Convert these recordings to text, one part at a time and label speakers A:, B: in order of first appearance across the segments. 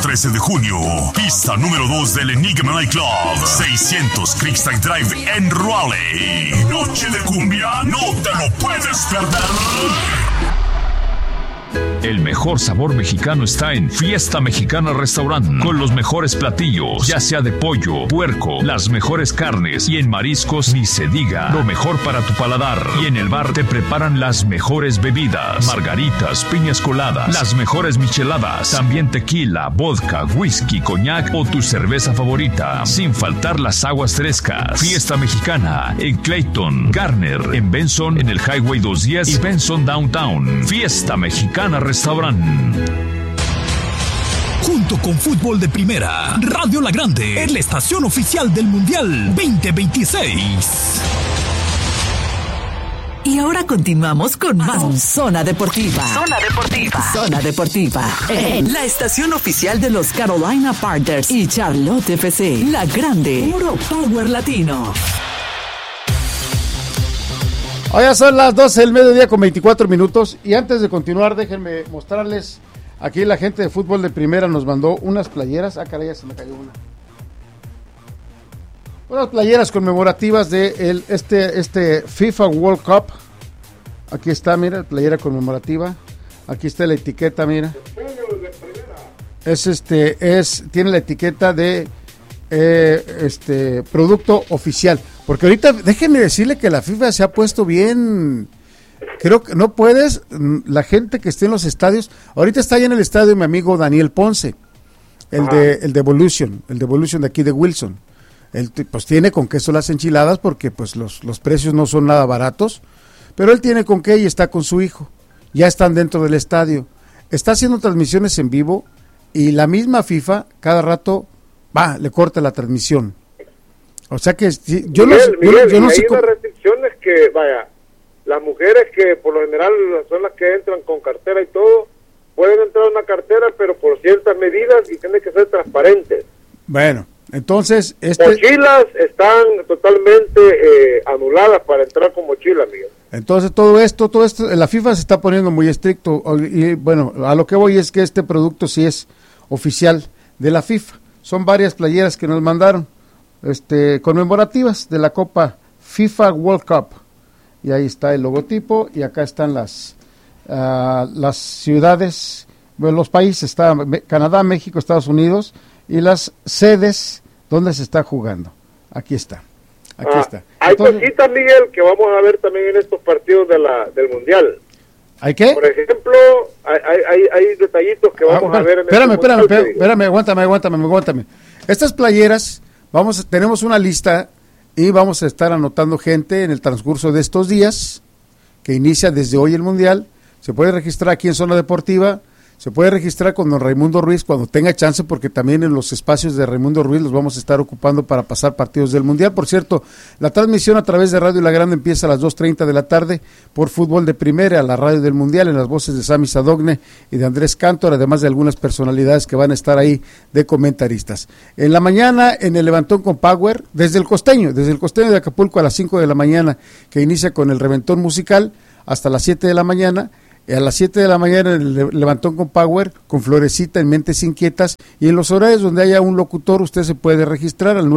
A: 13 de junio, pista número 2 del Enigma Night Club, 600 Creekside Drive en Raleigh. Noche de cumbia, no te lo puedes perder.
B: El mejor sabor mexicano está en Fiesta Mexicana Restaurant, con los mejores platillos, ya sea de pollo, puerco, las mejores carnes, y en mariscos ni se diga, lo mejor para tu paladar. Y en el bar te preparan las mejores bebidas, margaritas, piñas coladas, las mejores micheladas, también tequila, vodka, whisky, coñac o tu cerveza favorita, sin faltar las aguas frescas. Fiesta Mexicana en Clayton, Garner, en Benson, en el Highway 210 y Benson Downtown. Fiesta Mexicana Restaurant.
C: Junto con Fútbol de Primera, Radio La Grande es la estación oficial del Mundial 2026.
D: Y ahora continuamos con más Zona Deportiva. Zona Deportiva. Zona Deportiva. En la estación oficial de los Carolina Panthers y Charlotte FC. La Grande. Puro Power Latino.
E: Hoy ya son las 12 del mediodía con 24 minutos. Y antes de continuar, déjenme mostrarles. Aquí la gente de Fútbol de Primera nos mandó unas playeras. Ah, caray, ya se me cayó una. Unas playeras conmemorativas de este FIFA World Cup. Aquí está, mira, playera conmemorativa. Aquí está la etiqueta, mira. Tiene la etiqueta de producto oficial. Porque ahorita, déjenme decirle que la FIFA se ha puesto bien. Creo que no puedes, la gente que esté en los estadios. Ahorita está ahí en el estadio mi amigo Daniel Ponce, el de Evolution de aquí de Wilson. Él pues tiene con queso las enchiladas porque pues los precios no son nada baratos, pero él tiene con qué y está con su hijo. Ya están dentro del estadio. Está haciendo transmisiones en vivo y la misma FIFA cada rato le corta la transmisión. O sea que yo no sé
F: cómo. Hay restricciones que, vaya, las mujeres que por lo general son las que entran con cartera y todo, pueden entrar una cartera, pero por ciertas medidas y tienen que ser transparentes.
E: Bueno, entonces...
F: Mochilas están totalmente anuladas para entrar con mochila, Miguel.
E: Entonces todo esto, la FIFA se está poniendo muy estricto, y bueno, a lo que voy es que este producto sí es oficial de la FIFA. Son varias playeras que nos mandaron, conmemorativas de la Copa FIFA World Cup. Y ahí está el logotipo y acá están las ciudades, bueno, los países, está Canadá, México, Estados Unidos y las sedes donde se está jugando. Aquí está.
F: Hay cositas, Miguel, que vamos a ver también en estos partidos del Mundial.
E: ¿Hay qué?
F: Por ejemplo, hay detallitos que vamos a ver en
E: Espérame, aguántame. Estas playeras, tenemos una lista y vamos a estar anotando gente en el transcurso de estos días, que inicia desde hoy el Mundial. Se puede registrar aquí en Zona Deportiva, se puede registrar con don Raimundo Ruiz cuando tenga chance, porque también en los espacios de Raimundo Ruiz los vamos a estar ocupando para pasar partidos del Mundial. Por cierto, la transmisión a través de Radio La Grande empieza a las 2:30 de la tarde por Fútbol de Primera, la radio del Mundial, en las voces de Sammy Sadogne y de Andrés Cantor, además de algunas personalidades que van a estar ahí de comentaristas. En la mañana, en el Levantón con Power, desde el Costeño de Acapulco a las 5 de la mañana, que inicia con el Reventón Musical, hasta las 7 de la mañana. A las 7 de la mañana el Levantón con Power, con Florecita en Mentes Inquietas, y en los horarios donde haya un locutor usted se puede registrar al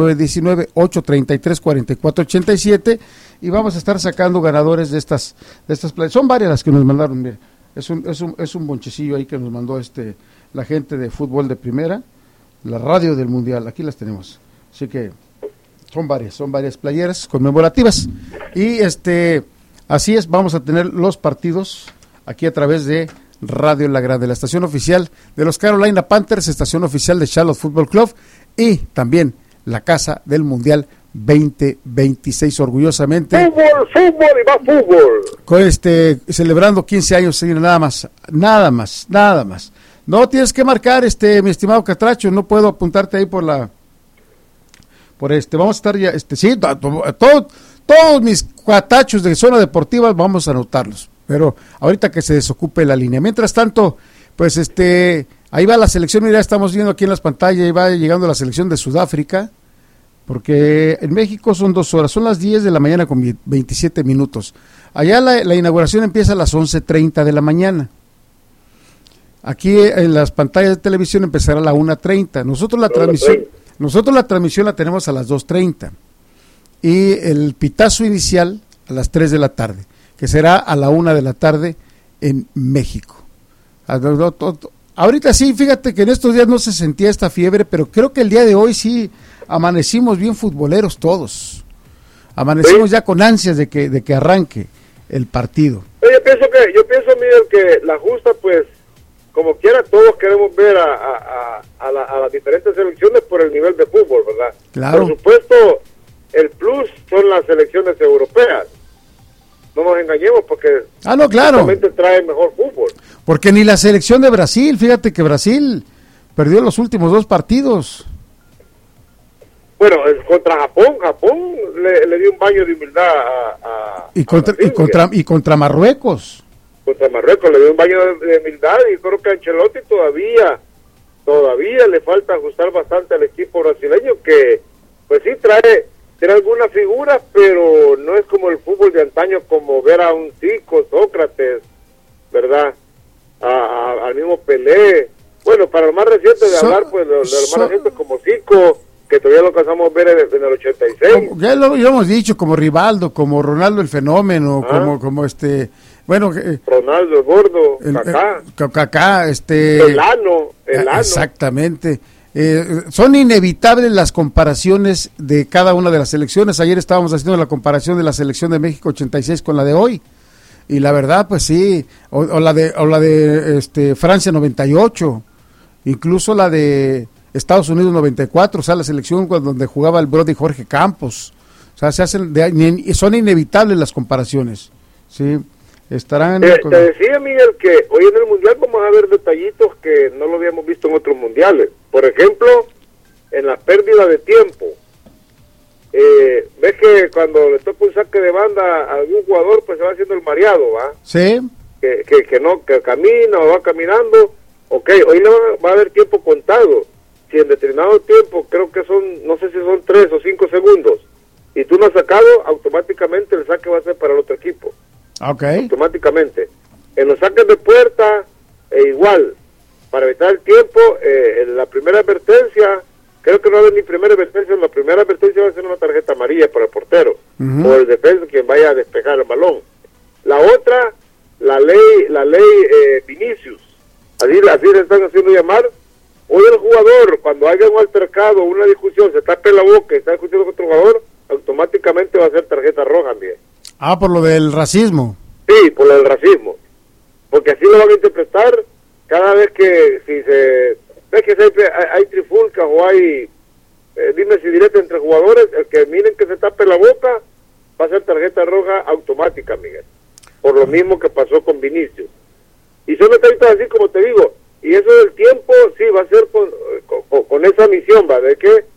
E: 919-833-4487 y vamos a estar sacando ganadores de estas playas. Son varias las que nos mandaron, mire. Es un bonchecillo ahí que nos mandó la gente de Fútbol de Primera, la radio del Mundial, aquí las tenemos. Así que son varias playeras conmemorativas y así es, vamos a tener los partidos aquí a través de Radio La Grande, la estación oficial de los Carolina Panthers, estación oficial de Charlotte Football Club y también la casa del Mundial 2026, orgullosamente.
F: Fútbol y más fútbol.
E: Con celebrando 15 años, nada más. No tienes que marcar, mi estimado Catracho, no puedo apuntarte ahí vamos a estar ya, todos mis cuatachos de Zona Deportiva vamos a anotarlos. Pero ahorita que se desocupe la línea. Mientras tanto, pues ahí va la selección, mira, estamos viendo aquí en las pantallas, ahí va llegando la selección de Sudáfrica, porque en México son 2 horas, son las 10 de la mañana con 27 minutos. Allá la inauguración empieza a las 11:30 de la mañana. Aquí en las pantallas de televisión empezará a la 1:30. Nosotros la transmisión la tenemos a las 2:30. Y el pitazo inicial a las 3 de la tarde, que será a la 1 de la tarde en México. Ahorita sí, fíjate que en estos días no se sentía esta fiebre, pero creo que el día de hoy sí amanecimos bien futboleros todos. Amanecimos ya con ansias de que arranque el partido.
F: Yo pienso, Miguel, que la justa, pues, como quiera, todos queremos ver a las diferentes selecciones por el nivel de fútbol, ¿verdad?
E: Claro.
F: Por supuesto, el plus son las selecciones europeas. No nos engañemos, porque
E: no, claro,
F: traen mejor fútbol.
E: Porque ni la selección de Brasil, fíjate que Brasil perdió los últimos 2 partidos.
F: Bueno, contra Japón le dio un baño de humildad
E: y contra Marruecos.
F: Contra Marruecos le dio un baño de humildad, y creo que a Ancelotti todavía le falta ajustar bastante al equipo brasileño, que pues sí tiene algunas figuras, pero no es como el fútbol de antaño, como ver a un Zico, Sócrates, ¿verdad? Al mismo Pelé. Bueno, para lo más reciente de hablar, pues de lo más reciente como Zico, que todavía lo alcanzamos a ver en el 86.
E: Ya lo hemos dicho, como Rivaldo, como Ronaldo el Fenómeno, como
F: Ronaldo el Gordo,
E: Kaká,
F: Elano.
E: Exactamente. Son inevitables las comparaciones de cada una de las selecciones. Ayer estábamos haciendo la comparación de la selección de México 86 con la de hoy, y la verdad, pues sí, o la de Francia 98, incluso la de Estados Unidos 94, o sea, la selección donde jugaba el Brody Jorge Campos. O sea, son inevitables las comparaciones, sí. Estarán.
F: Te decía, Miguel, que hoy en el Mundial vamos a ver detallitos que no lo habíamos visto en otros mundiales. Por ejemplo, en la pérdida de tiempo. Ves que cuando le toca un saque de banda a algún jugador, pues se va haciendo el mareado, ¿va?
E: Sí.
F: Que camina o va caminando. Ok, hoy va a haber tiempo contado. Si en determinado tiempo, creo que no sé si son 3 o 5 segundos, y tú no has sacado, automáticamente el saque va a ser para el otro equipo.
E: Okay.
F: Automáticamente. En los saques de puerta, igual, para evitar el tiempo, en la primera advertencia, creo que no va a haber ni primera advertencia. La primera advertencia va a ser una tarjeta amarilla para el portero, o el defensa, quien vaya a despejar el balón. La otra, la ley Vinicius, así le están haciendo llamar. Hoy el jugador, cuando haya un altercado, una discusión, se tape la boca y está discutiendo con otro jugador, automáticamente va a ser tarjeta roja, bien.
E: Por lo del racismo.
F: Sí, por lo del racismo. Porque así lo van a interpretar cada vez que ves que hay trifulcas o hay dimes y diretes entre jugadores, el que miren que se tape la boca va a ser tarjeta roja automática, Miguel. Por lo mismo que pasó con Vinicius. Y son detallitos así, como te digo, y eso del tiempo sí va a ser con esa misión, ¿va? De que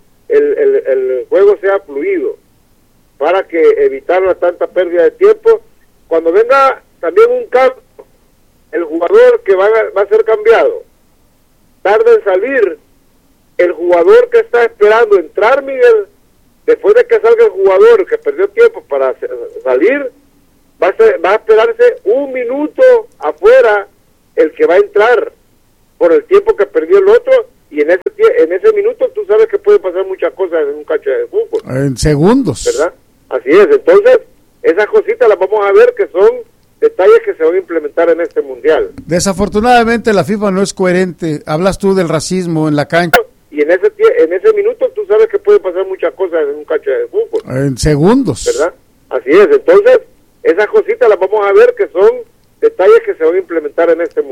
F: el juego sea fluido, para que evitar tanta pérdida de tiempo. Cuando venga también un cambio, el jugador que va a ser cambiado tarda en salir, el jugador que está esperando entrar, Miguel, después de que salga el jugador que perdió tiempo para salir, va a esperarse 1 minuto afuera el que va a entrar, por el tiempo que perdió el otro, y en ese minuto tú sabes que puede pasar muchas cosas en un cancha de fútbol.
E: En segundos.
F: ¿Verdad? Así es. Entonces, esas cositas las vamos a ver, que son detalles que se van a implementar en este Mundial.
E: Desafortunadamente la FIFA no es coherente. Hablas tú del racismo en la cancha.
F: Y en ese minuto tú sabes que puede pasar muchas cosas en un cancha de fútbol.
E: En segundos.
F: ¿Verdad? Así es. Entonces, esas cositas las vamos a ver, que son detalles que se van a implementar en este Mundial.